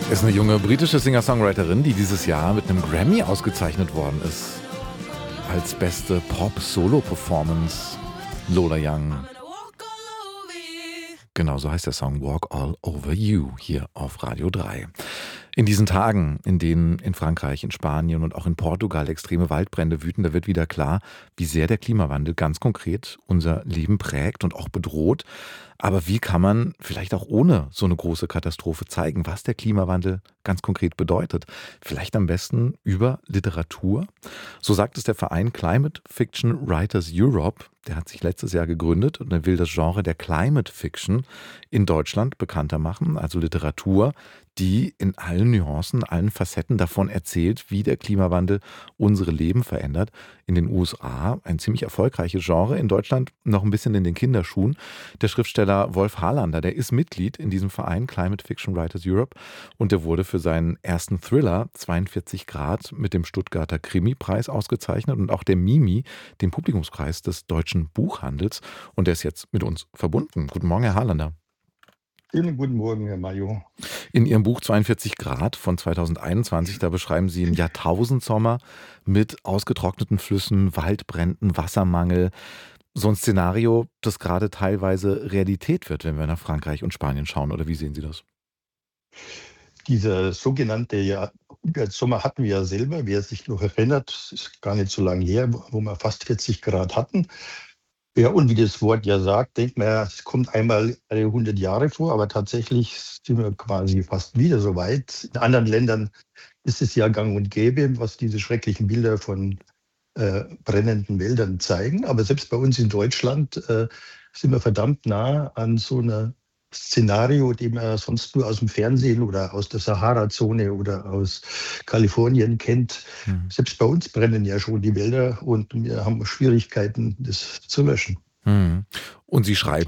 Ist eine junge britische Singer-Songwriterin, die dieses Jahr mit einem Grammy ausgezeichnet worden ist. Als beste Pop-Solo-Performance. Lola Young. Genau so heißt der Song Walk All Over You hier auf Radio 3. In diesen Tagen, in denen in Frankreich, in Spanien und auch in Portugal extreme Waldbrände wüten, da wird wieder klar, wie sehr der Klimawandel ganz konkret unser Leben prägt und auch bedroht. Aber wie kann man vielleicht auch ohne so eine große Katastrophe zeigen, was der Klimawandel ganz konkret bedeutet? Vielleicht am besten über Literatur. So sagt es der Verein Climate Fiction Writers Europe. Der hat sich letztes Jahr gegründet und er will das Genre der Climate Fiction in Deutschland bekannter machen, also Literatur, die in allen Nuancen, allen Facetten davon erzählt, wie der Klimawandel unsere Leben verändert. In den USA ein ziemlich erfolgreiches Genre, in Deutschland noch ein bisschen in den Kinderschuhen. Der Schriftsteller Wolf Harlander, der ist Mitglied in diesem Verein Climate Fiction Writers Europe und der wurde für seinen ersten Thriller 42 Grad mit dem Stuttgarter Krimi-Preis ausgezeichnet und auch der Mimi, dem Publikumspreis des deutschen Buchhandels. Und der ist jetzt mit uns verbunden. Guten Morgen, Herr Harlander. Vielen guten Morgen, Herr Mayo. In Ihrem Buch 42 Grad von 2021, da beschreiben Sie einen Jahrtausendsommer mit ausgetrockneten Flüssen, Waldbränden, Wassermangel. So ein Szenario, das gerade teilweise Realität wird, wenn wir nach Frankreich und Spanien schauen. Oder wie sehen Sie das? Dieser sogenannte Jahrhundertsommer hatten wir ja selber. Wer sich noch erinnert, ist gar nicht so lange her, wo wir fast 40 Grad hatten. Ja, und wie das Wort ja sagt, denkt man ja, es kommt einmal alle 100 Jahre vor, aber tatsächlich sind wir quasi fast wieder so weit. In anderen Ländern ist es ja gang und gäbe, was diese schrecklichen Bilder von brennenden Wäldern zeigen. Aber selbst bei uns in Deutschland sind wir verdammt nah an so einer Szenario, den man sonst nur aus dem Fernsehen oder aus der Sahara-Zone oder aus Kalifornien kennt. Hm. Selbst bei uns brennen ja schon die Wälder und wir haben Schwierigkeiten, das zu löschen. Hm. Und Sie schreiben